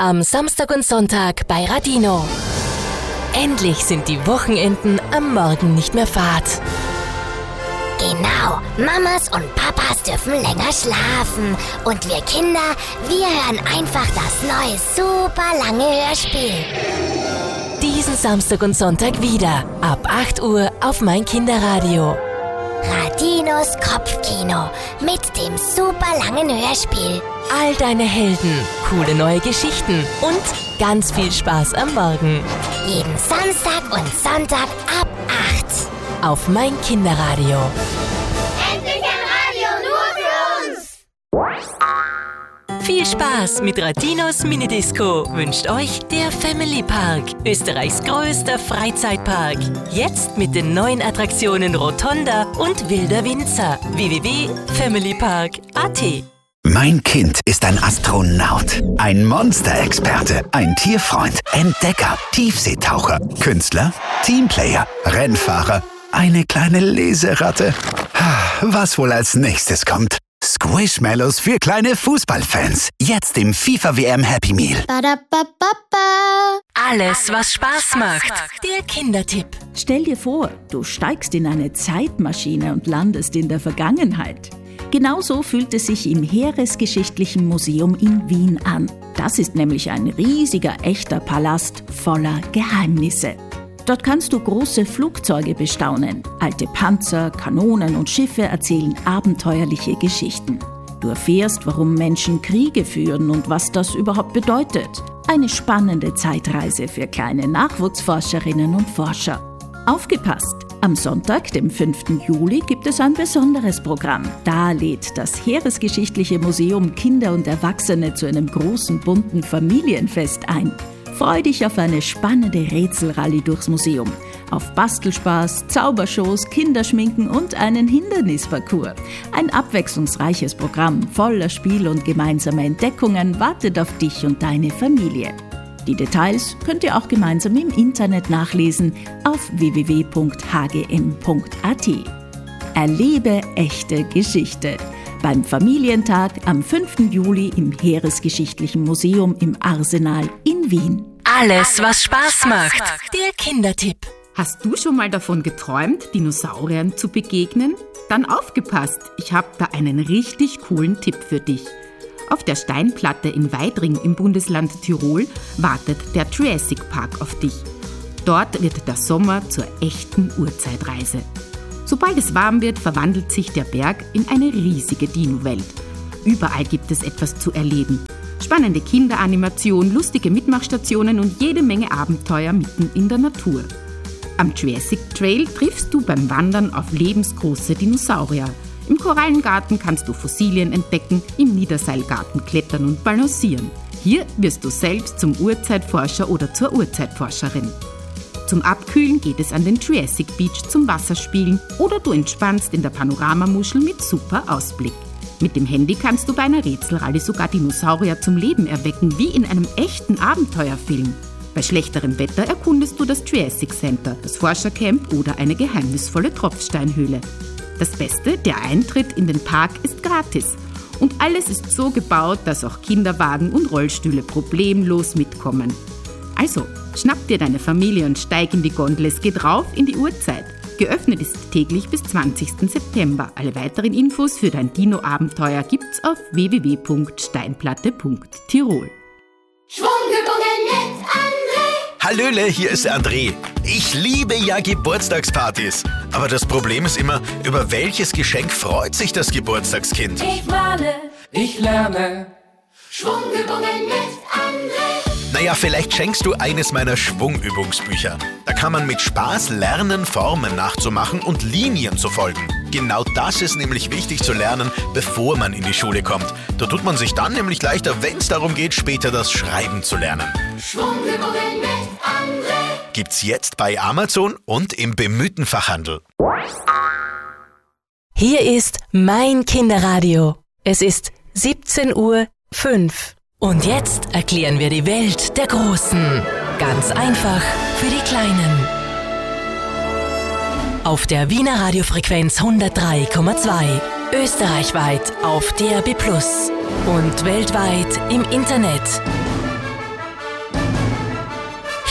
Am Samstag und Sonntag bei Radino. Endlich sind die Wochenenden am Morgen nicht mehr fad. Genau, Mamas und Papas dürfen länger schlafen. Und wir Kinder, wir hören einfach das neue, super lange Hörspiel. Diesen Samstag und Sonntag wieder, ab 8 Uhr auf mein Kinderradio. Radinos Kopfkino mit dem super langen Hörspiel. All deine Helden, coole neue Geschichten und ganz viel Spaß am Morgen. Jeden Samstag und Sonntag ab 8. Auf mein Kinderradio. Endlich ein Radio nur für uns! Viel Spaß mit Radinos Minidisco wünscht euch der Family Park, Österreichs größter Freizeitpark. Jetzt mit den neuen Attraktionen Rotonda und Wilder Winzer. www.familypark.at. Mein Kind ist ein Astronaut, ein Monsterexperte, ein Tierfreund, Entdecker, Tiefseetaucher, Künstler, Teamplayer, Rennfahrer, eine kleine Leseratte. Was wohl als nächstes kommt? Squishmallows für kleine Fußballfans. Jetzt im FIFA WM Happy Meal. Alles, was Spaß macht. Der Kindertipp. Stell dir vor, du steigst in eine Zeitmaschine und landest in der Vergangenheit. Genauso fühlt es sich im Heeresgeschichtlichen Museum in Wien an. Das ist nämlich ein riesiger, echter Palast voller Geheimnisse. Dort kannst du große Flugzeuge bestaunen. Alte Panzer, Kanonen und Schiffe erzählen abenteuerliche Geschichten. Du erfährst, warum Menschen Kriege führen und was das überhaupt bedeutet. Eine spannende Zeitreise für kleine Nachwuchsforscherinnen und Forscher. Aufgepasst! Am Sonntag, dem 5. Juli, gibt es ein besonderes Programm. Da lädt das Heeresgeschichtliche Museum Kinder und Erwachsene zu einem großen, bunten Familienfest ein. Freu dich auf eine spannende Rätselrallye durchs Museum, auf Bastelspaß, Zaubershows, Kinderschminken und einen Hindernisparcours. Ein abwechslungsreiches Programm voller Spiel und gemeinsamer Entdeckungen wartet auf dich und deine Familie. Die Details könnt ihr auch gemeinsam im Internet nachlesen auf www.hgm.at. Erlebe echte Geschichte. Beim Familientag am 5. Juli im Heeresgeschichtlichen Museum im Arsenal in Wien. Alles, was Spaß macht. Der Kindertipp. Hast du schon mal davon geträumt, Dinosauriern zu begegnen? Dann aufgepasst, ich habe da einen richtig coolen Tipp für dich. Auf der Steinplatte in Weidring im Bundesland Tirol wartet der Jurassic Park auf dich. Dort wird der Sommer zur echten Urzeitreise. Sobald es warm wird, verwandelt sich der Berg in eine riesige Dino-Welt. Überall gibt es etwas zu erleben. Spannende Kinderanimation, lustige Mitmachstationen und jede Menge Abenteuer mitten in der Natur. Am Jurassic Trail triffst du beim Wandern auf lebensgroße Dinosaurier. Im Korallengarten kannst du Fossilien entdecken, im Niederseilgarten klettern und balancieren. Hier wirst du selbst zum Urzeitforscher oder zur Urzeitforscherin. Zum Abkühlen geht es an den Jurassic Beach zum Wasserspielen oder du entspannst in der Panoramamuschel mit super Ausblick. Mit dem Handy kannst du bei einer Rätselrallye sogar Dinosaurier zum Leben erwecken, wie in einem echten Abenteuerfilm. Bei schlechterem Wetter erkundest du das Jurassic Center, das Forschercamp oder eine geheimnisvolle Tropfsteinhöhle. Das Beste, der Eintritt in den Park ist gratis. Und alles ist so gebaut, dass auch Kinderwagen und Rollstühle problemlos mitkommen. Also, schnapp dir deine Familie und steig in die Gondel, es geht rauf in die Urzeit. Geöffnet ist täglich bis 20. September. Alle weiteren Infos für dein Dino-Abenteuer gibt's auf www.steinplatte.tirol. Schwungübungen mit André. Hallöle, hier ist der André. Ich liebe ja Geburtstagspartys. Aber das Problem ist immer, über welches Geschenk freut sich das Geburtstagskind? Ich male, ich lerne. Schwungübungen mit André. Naja, vielleicht schenkst du eines meiner Schwungübungsbücher. Da kann man mit Spaß lernen, Formen nachzumachen und Linien zu folgen. Genau das ist nämlich wichtig zu lernen, bevor man in die Schule kommt. Da tut man sich dann nämlich leichter, wenn es darum geht, später das Schreiben zu lernen. Schwungübungen mit André. Gibt's jetzt bei Amazon und im bemühten Fachhandel. Hier ist mein Kinderradio. Es ist 17:05 Uhr. Und jetzt erklären wir die Welt der Großen. Ganz einfach für die Kleinen. Auf der Wiener Radiofrequenz 103,2. Österreichweit auf DAB+ und weltweit im Internet.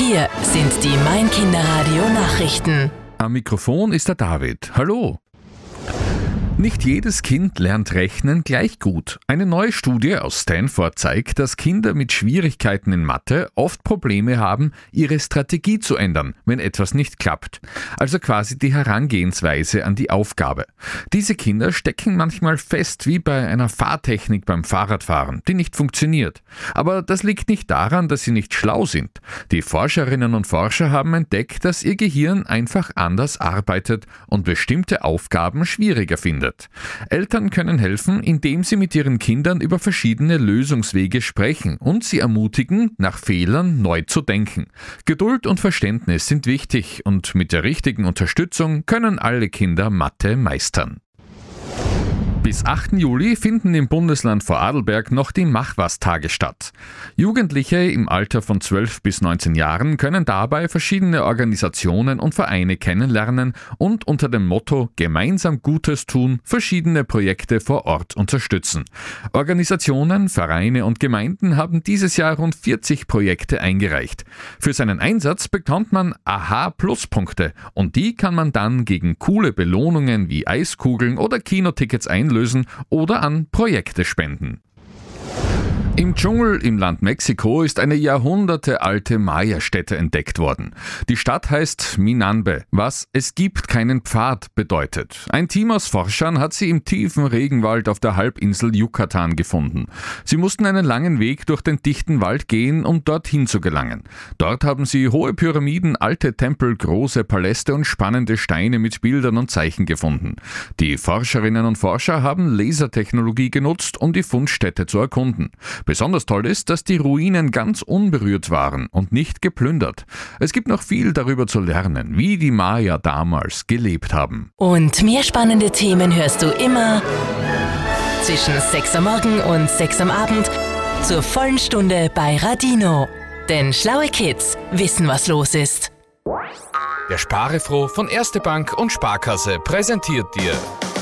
Hier sind die Mein-Kinderradio-Nachrichten. Am Mikrofon ist der David. Hallo. Nicht jedes Kind lernt Rechnen gleich gut. Eine neue Studie aus Stanford zeigt, dass Kinder mit Schwierigkeiten in Mathe oft Probleme haben, ihre Strategie zu ändern, wenn etwas nicht klappt. Also quasi die Herangehensweise an die Aufgabe. Diese Kinder stecken manchmal fest wie bei einer Fahrtechnik beim Fahrradfahren, die nicht funktioniert. Aber das liegt nicht daran, dass sie nicht schlau sind. Die Forscherinnen und Forscher haben entdeckt, dass ihr Gehirn einfach anders arbeitet und bestimmte Aufgaben schwieriger findet. Eltern können helfen, indem sie mit ihren Kindern über verschiedene Lösungswege sprechen und sie ermutigen, nach Fehlern neu zu denken. Geduld und Verständnis sind wichtig und mit der richtigen Unterstützung können alle Kinder Mathe meistern. Bis 8. Juli finden im Bundesland Vorarlberg noch die Mach-was-Tage statt. Jugendliche im Alter von 12 bis 19 Jahren können dabei verschiedene Organisationen und Vereine kennenlernen und unter dem Motto Gemeinsam Gutes tun verschiedene Projekte vor Ort unterstützen. Organisationen, Vereine und Gemeinden haben dieses Jahr rund 40 Projekte eingereicht. Für seinen Einsatz bekommt man AHA-Pluspunkte und die kann man dann gegen coole Belohnungen wie Eiskugeln oder Kinotickets einlösen oder an Projekte spenden. Im Dschungel im Land Mexiko ist eine jahrhundertealte Maya-Stätte entdeckt worden. Die Stadt heißt Minambe, was „es gibt keinen Pfad“ bedeutet. Ein Team aus Forschern hat sie im tiefen Regenwald auf der Halbinsel Yucatan gefunden. Sie mussten einen langen Weg durch den dichten Wald gehen, um dorthin zu gelangen. Dort haben sie hohe Pyramiden, alte Tempel, große Paläste und spannende Steine mit Bildern und Zeichen gefunden. Die Forscherinnen und Forscher haben Lasertechnologie genutzt, um die Fundstätte zu erkunden. Besonders toll ist, dass die Ruinen ganz unberührt waren und nicht geplündert. Es gibt noch viel darüber zu lernen, wie die Maya damals gelebt haben. Und mehr spannende Themen hörst du immer zwischen 6 am Morgen und 6 am Abend zur vollen Stunde bei Radino. Denn schlaue Kids wissen, was los ist. Der Sparefroh von Erste Bank und Sparkasse präsentiert dir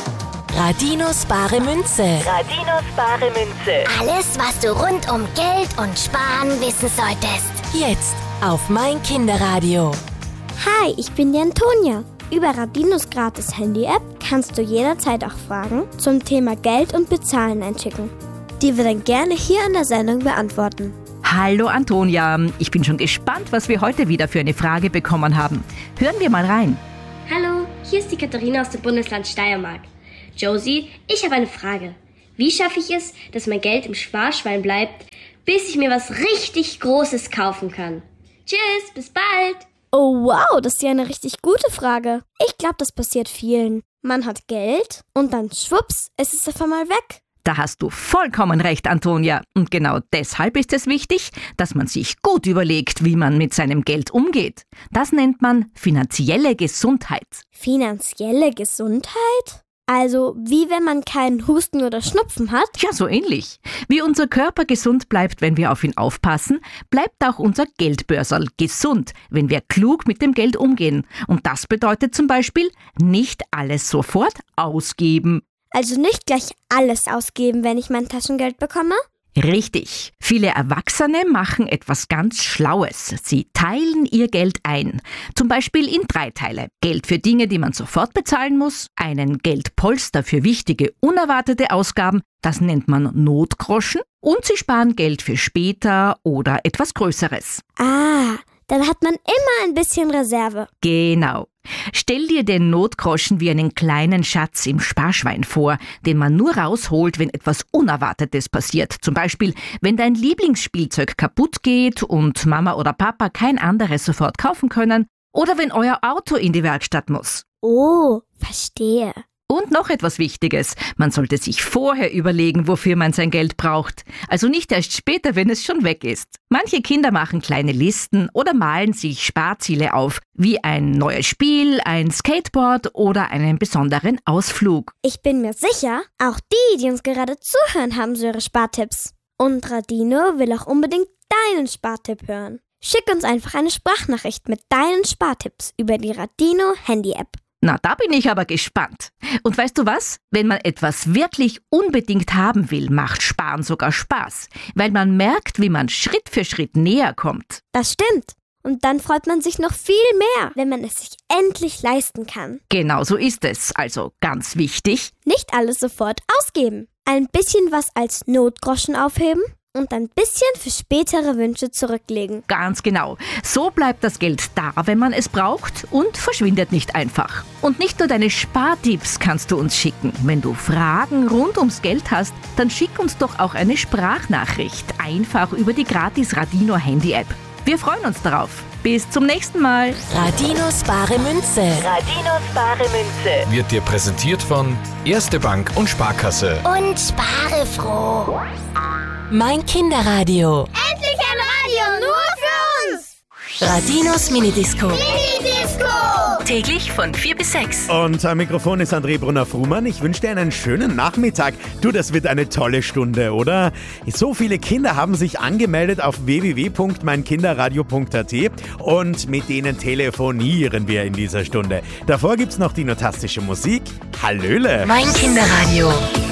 Radinos bare Münze. Radinos bare Münze. Alles, was du rund um Geld und Sparen wissen solltest. Jetzt auf Mein Kinderradio. Hi, ich bin die Antonia. Über Radinos gratis Handy-App kannst du jederzeit auch Fragen zum Thema Geld und Bezahlen einschicken, die wir dann gerne hier in der Sendung beantworten. Hallo Antonia, ich bin schon gespannt, was wir heute wieder für eine Frage bekommen haben. Hören wir mal rein. Hallo, hier ist die Katharina aus dem Bundesland Steiermark. Josie, ich habe eine Frage. Wie schaffe ich es, dass mein Geld im Sparschwein bleibt, bis ich mir was richtig Großes kaufen kann? Tschüss, bis bald! Oh wow, das ist ja eine richtig gute Frage. Ich glaube, das passiert vielen. Man hat Geld und dann schwupps, es ist auf einmal weg. Da hast du vollkommen recht, Antonia. Und genau deshalb ist es wichtig, dass man sich gut überlegt, wie man mit seinem Geld umgeht. Das nennt man finanzielle Gesundheit. Finanzielle Gesundheit? Also wie wenn man keinen Husten oder Schnupfen hat? Ja, so ähnlich. Wie unser Körper gesund bleibt, wenn wir auf ihn aufpassen, bleibt auch unser Geldbörserl gesund, wenn wir klug mit dem Geld umgehen. Und das bedeutet zum Beispiel, nicht alles sofort ausgeben. Also nicht gleich alles ausgeben, wenn ich mein Taschengeld bekomme? Richtig. Viele Erwachsene machen etwas ganz Schlaues. Sie teilen ihr Geld ein. Zum Beispiel in 3 Teile. Geld für Dinge, die man sofort bezahlen muss, einen Geldpolster für wichtige, unerwartete Ausgaben, das nennt man Notgroschen, und sie sparen Geld für später oder etwas Größeres. Ah, dann hat man immer ein bisschen Reserve. Genau. Stell dir den Notgroschen wie einen kleinen Schatz im Sparschwein vor, den man nur rausholt, wenn etwas Unerwartetes passiert. Zum Beispiel, wenn dein Lieblingsspielzeug kaputt geht und Mama oder Papa kein anderes sofort kaufen können oder wenn euer Auto in die Werkstatt muss. Oh, verstehe. Und noch etwas Wichtiges. Man sollte sich vorher überlegen, wofür man sein Geld braucht. Also nicht erst später, wenn es schon weg ist. Manche Kinder machen kleine Listen oder malen sich Sparziele auf, wie ein neues Spiel, ein Skateboard oder einen besonderen Ausflug. Ich bin mir sicher, auch die uns gerade zuhören, haben so ihre Spartipps. Und Radino will auch unbedingt deinen Spartipp hören. Schick uns einfach eine Sprachnachricht mit deinen Spartipps über die Radino Handy-App. Na, da bin ich aber gespannt. Und weißt du was? Wenn man etwas wirklich unbedingt haben will, macht Sparen sogar Spaß, weil man merkt, wie man Schritt für Schritt näher kommt. Das stimmt. Und dann freut man sich noch viel mehr, wenn man es sich endlich leisten kann. Genau so ist es. Also ganz wichtig: nicht alles sofort ausgeben. Ein bisschen was als Notgroschen aufheben und ein bisschen für spätere Wünsche zurücklegen. Ganz genau. So bleibt das Geld da, wenn man es braucht, und verschwindet nicht einfach. Und nicht nur deine Spartipps kannst du uns schicken. Wenn du Fragen rund ums Geld hast, dann schick uns doch auch eine Sprachnachricht. Einfach über die gratis Radino Handy-App. Wir freuen uns darauf. Bis zum nächsten Mal. Radinos bare Münze. Radinos bare Münze. Wird dir präsentiert von Erste Bank und Sparkasse. Und spare froh. Mein Kinderradio. Endlich ein Radio nur für uns. Radinos Minidisco. Minidisco. Täglich von 4 bis 6. Und am Mikrofon ist André Brunner-Frumann. Ich wünsche dir einen schönen Nachmittag. Du, das wird eine tolle Stunde, oder? So viele Kinder haben sich angemeldet auf www.meinkinderradio.at und mit denen telefonieren wir in dieser Stunde. Davor gibt's noch die notastische Musik. Hallöle! Mein Kinderradio.